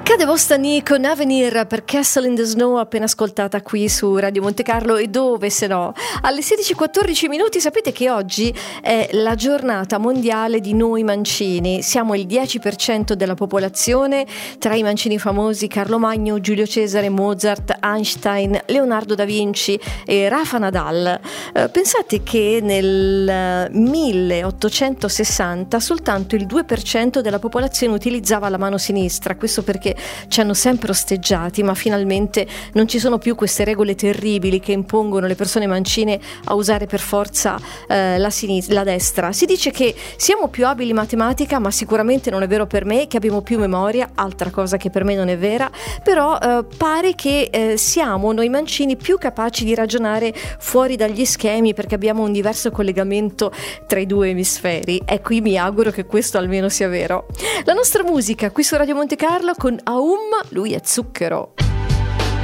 Cade Vostani con Avenir per Castle in the Snow, appena ascoltata qui su Radio Monte Carlo. E dove se no? Alle 16:14. Sapete che oggi è la giornata mondiale di noi mancini. Siamo il 10% della popolazione, tra i mancini famosi Carlo Magno, Giulio Cesare, Mozart, Einstein, Leonardo da Vinci e Rafa Nadal. Pensate che nel 1860 soltanto il 2% della popolazione utilizzava la mano sinistra. Questo perché ci hanno sempre osteggiati, ma finalmente non ci sono più queste regole terribili che impongono le persone mancine a usare per forza la destra. Si dice che siamo più abili in matematica, ma sicuramente non è vero per me, che abbiamo più memoria, altra cosa che per me non è vera, però pare che siamo noi mancini più capaci di ragionare fuori dagli schemi, perché abbiamo un diverso collegamento tra i due emisferi. Ecco, io mi auguro che questo almeno sia vero. La nostra musica qui su Radio Monte Carlo con Aum, lui è Zucchero.